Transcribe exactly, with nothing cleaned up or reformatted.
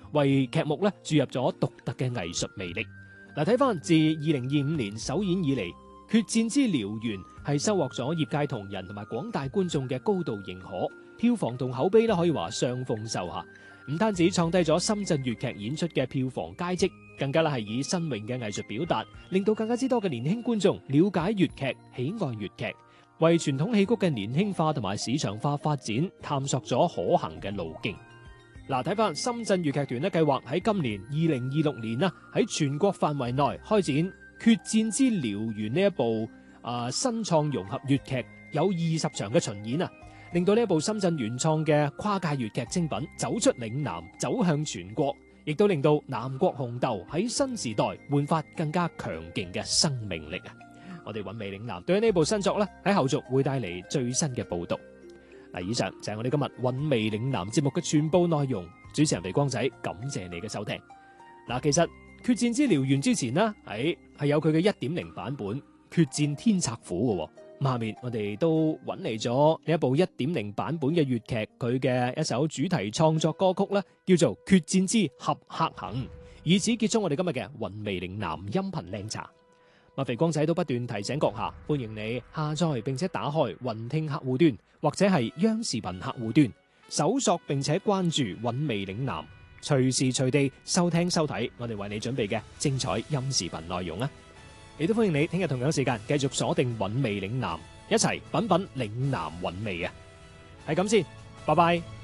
為劇目咧注入咗獨特嘅藝術魅力。嗱，睇翻自二零二五年首演以嚟，《決戰之燎原》係收穫咗業界同仁同埋廣大觀眾嘅高度認可，票房同口碑咧可以話雙豐收嚇。唔單止創低咗深圳粵劇演出嘅票房佳績，更加咧係以新穎嘅藝術表達，令到更加之多嘅年輕觀眾了解粵劇、喜愛粵劇，為傳統戲曲嘅年輕化同埋市場化發展探索咗可行嘅路徑。嗱，睇翻深圳粵劇團咧，計劃喺今年二零二六年啦，喺全國範圍內開展《決戰之燎原》呢一部啊、呃、新創融合粵劇有二十場嘅巡演啊，令到呢一部深圳原創嘅跨界粵劇精品走出嶺南，走向全國，亦都令到南國紅豆喺新時代煥發更加強勁嘅生命力啊！我哋韻味嶺南對呢部新作咧，喺後續會帶嚟最新嘅報道。嗱，以上就係我哋今日韻味嶺南節目嘅全部內容。主持人肥光仔，感謝你嘅收聽。嗱，其實決戰之燎原之前呢，係係有佢嘅一點零版本決戰天策府嘅。咁下面我哋都揾嚟咗呢一部一點零版本嘅粵劇，佢嘅一首主題創作歌曲咧，叫做《決戰之俠客行》，以此結束我哋今日嘅韻味嶺南音頻靚茶。麥肥光仔都不斷提醒閣下，歡迎你下載並且打開雲聽客戶端或者係央視頻客戶端，搜索並且關注韻味嶺南，隨時隨地收聽收睇我哋為你準備嘅精彩音視頻內容啊！亦都歡迎你聽日同樣時間繼續鎖定韻味嶺南，一齊品品嶺南韻味啊！係咁先，拜拜。